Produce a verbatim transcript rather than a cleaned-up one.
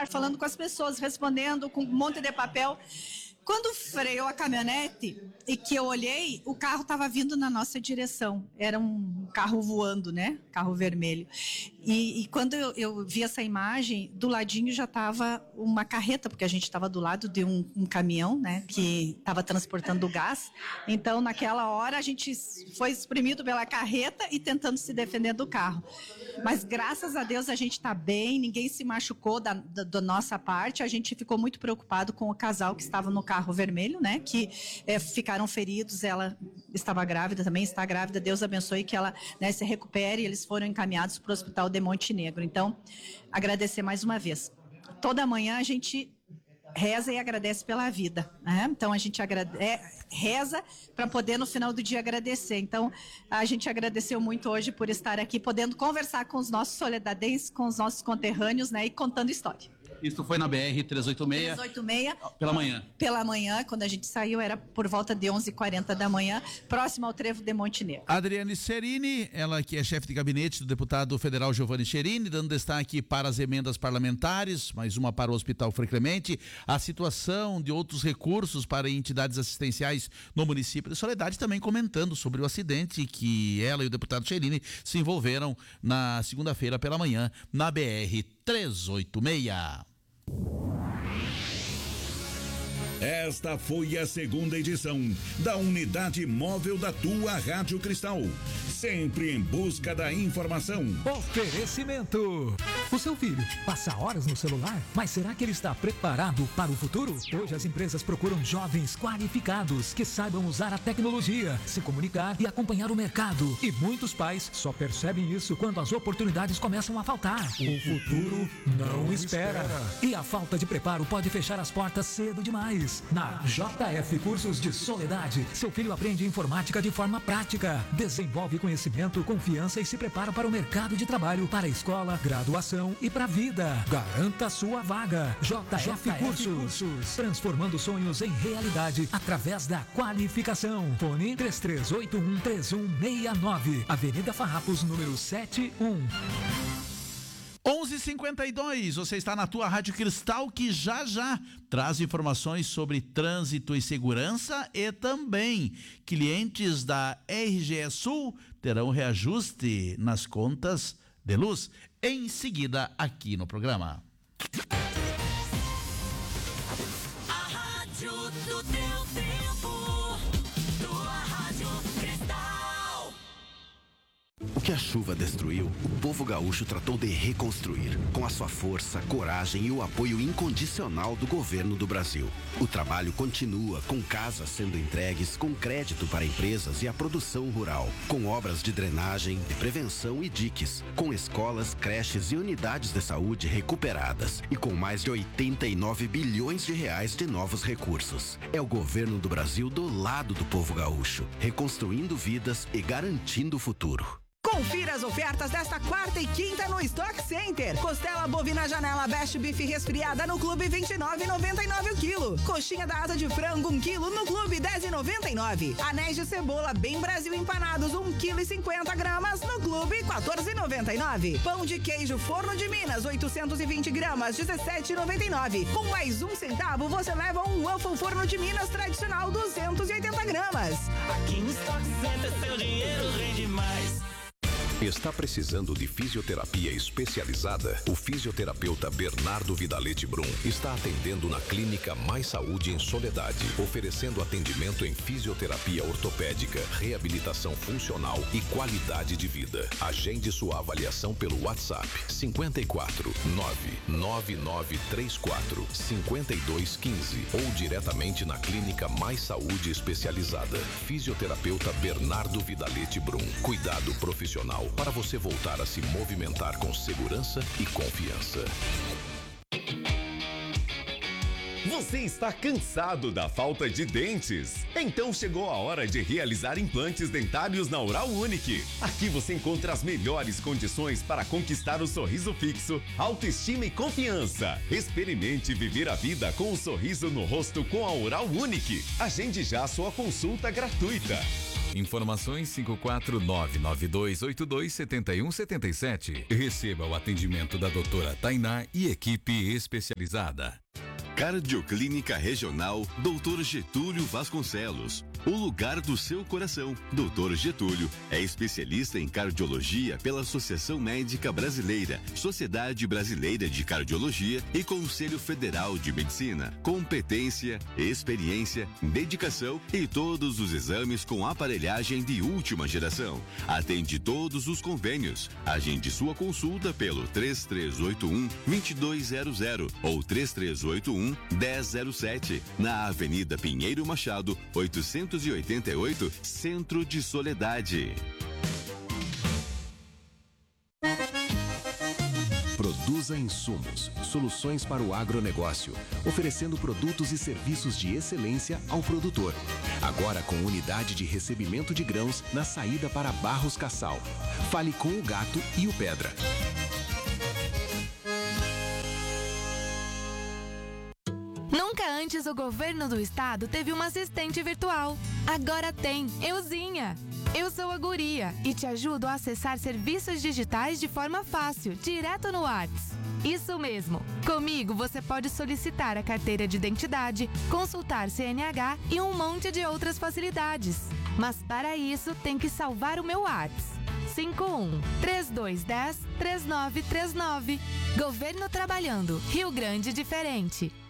celular, falando com as pessoas, respondendo com um monte de papel. Quando freou a caminhonete e que eu olhei, o carro estava vindo na nossa direção. Era um carro voando, né? Carro vermelho. E, e quando eu, eu vi essa imagem, do ladinho já estava uma carreta, porque a gente estava do lado de um, um caminhão, né? Que estava transportando gás. Então, naquela hora, a gente foi espremido pela carreta e tentando se defender do carro. Mas, graças a Deus, a gente está bem, ninguém se machucou da, da, da nossa parte. A gente ficou muito preocupado com o casal que estava no carro vermelho, né, que é, ficaram feridos, ela estava grávida, também está grávida, Deus abençoe que ela, né, se recupere, e eles foram encaminhados para o hospital de Montenegro. Então, agradecer mais uma vez. Toda manhã a gente reza e agradece pela vida, né? Então a gente agrade- é, reza para poder no final do dia agradecer. Então a gente agradeceu muito hoje por estar aqui, podendo conversar com os nossos soledadenses, com os nossos conterrâneos, né, e contando história. Isso foi na B R trezentos e oitenta e seis? trezentos e oitenta e seis. Pela manhã? Pela manhã, quando a gente saiu, era por volta de onze e quarenta da manhã, próximo ao trevo de Montenegro. Adriane Cerini, ela que é chefe de gabinete do deputado federal Giovanni Cerini, dando destaque para as emendas parlamentares, mais uma para o Hospital Frei Clemente, a situação de outros recursos para entidades assistenciais no município de Soledade, também comentando sobre o acidente que ela e o deputado Cerini se envolveram na segunda-feira pela manhã na B R trezentos e oitenta e seis. Esta foi a segunda edição da Unidade Móvel da tua Rádio Cristal. Sempre em busca da informação. Oferecimento. O seu filho passa horas no celular, mas será que ele está preparado para o futuro? Hoje as empresas procuram jovens qualificados que saibam usar a tecnologia, se comunicar e acompanhar o mercado. E muitos pais só percebem isso quando as oportunidades começam a faltar. O futuro não espera. E a falta de preparo pode fechar as portas cedo demais. Na J F Cursos de Soledade, seu filho aprende informática de forma prática, desenvolve conhecimento, confiança e se prepara para o mercado de trabalho, para a escola, graduação e para a vida. Garanta sua vaga. J F Cursos, transformando sonhos em realidade através da qualificação. Fone três três oito um três um seis nove, Avenida Farrapos, número setenta e um. onze e cinquenta e dois, você está na tua Rádio Cristal, que já já traz informações sobre trânsito e segurança, e também clientes da R G E Sul terão reajuste nas contas de luz em seguida aqui no programa. A rádio do teu tempo, tua Rádio Cristal. O que a chuva destruiu, o povo gaúcho tratou de reconstruir, com a sua força, coragem e o apoio incondicional do governo do Brasil. O trabalho continua, com casas sendo entregues, com crédito para empresas e a produção rural, com obras de drenagem, de prevenção e diques, com escolas, creches e unidades de saúde recuperadas e com mais de oitenta e nove bilhões de reais de novos recursos. É o governo do Brasil do lado do povo gaúcho, reconstruindo vidas e garantindo o futuro. Confira as ofertas desta quarta e quinta no Stock Center. Costela bovina janela Best Beef resfriada no Clube vinte e nove reais e noventa e nove centavos o quilo. Coxinha da asa de frango um quilo no Clube dez reais e noventa e nove centavos. Anéis de cebola Bem Brasil empanados um quilo e cinquenta gramas no Clube quatorze reais e noventa e nove centavos. Pão de queijo Forno de Minas oitocentos e vinte gramas dezessete reais e noventa e nove centavos. Com mais um centavo você leva um waffle Forno de Minas tradicional duzentos e oitenta gramas. Aqui no Stock Center seu dinheiro rende mais. Está precisando de fisioterapia especializada? O fisioterapeuta Bernardo Vidalete Brum está atendendo na Clínica Mais Saúde em Soledade, oferecendo atendimento em fisioterapia ortopédica, reabilitação funcional e qualidade de vida. Agende sua avaliação pelo WhatsApp cinco quatro nove nove nove três quatro cinco dois um cinco ou diretamente na Clínica Mais Saúde Especializada. Fisioterapeuta Bernardo Vidalete Brum. Cuidado profissional para você voltar a se movimentar com segurança e confiança. Você está cansado da falta de dentes? Então chegou a hora de realizar implantes dentários na Oral Unique. Aqui você encontra as melhores condições para conquistar o sorriso fixo, autoestima e confiança. Experimente viver a vida com um sorriso no rosto com a Oral Unique. Agende já sua consulta gratuita. Informações cinco quatro nove nove dois oito dois sete um sete sete. Receba o atendimento da doutora Tainá e equipe especializada. Cardioclínica Regional doutor Getúlio Vasconcelos. O lugar do seu coração. doutor Getúlio é especialista em cardiologia pela Associação Médica Brasileira, Sociedade Brasileira de Cardiologia e Conselho Federal de Medicina. Competência, experiência, dedicação e todos os exames com aparelhagem de última geração. Atende todos os convênios. Agende sua consulta pelo três três oito um, dois dois zero zero ou três três oito um, um zero zero sete, na Avenida Pinheiro Machado, oitocentos e oitenta e oito, Centro de Soledade. Produza insumos, soluções para o agronegócio, oferecendo produtos e serviços de excelência ao produtor. Agora com unidade de recebimento de grãos na saída para Barros Cassal. Fale com o Gato e o Pedra. Nunca antes o governo do estado teve uma assistente virtual. Agora tem, Euzinha. Eu sou a Guria e te ajudo a acessar serviços digitais de forma fácil, direto no WhatsApp. Isso mesmo. Comigo você pode solicitar a carteira de identidade, consultar C N H e um monte de outras facilidades. Mas para isso tem que salvar o meu WhatsApp. cinco um, três dois um zero, três nove três nove. Governo trabalhando. Rio Grande diferente.